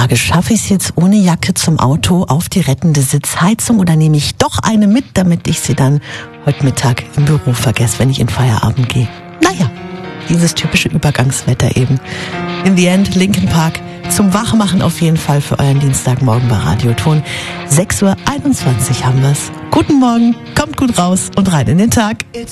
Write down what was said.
Frage, schaffe ich es jetzt ohne Jacke zum Auto auf die rettende Sitzheizung oder nehme ich doch eine mit, damit ich sie dann heute Mittag im Büro vergesse, wenn ich in Feierabend gehe? Naja, dieses typische Übergangswetter eben. In the end, Linkin Park zum Wachmachen auf jeden Fall für euren Dienstagmorgen bei Radioton. 6:21 Uhr haben wir's. Guten Morgen, kommt gut raus und rein in den Tag.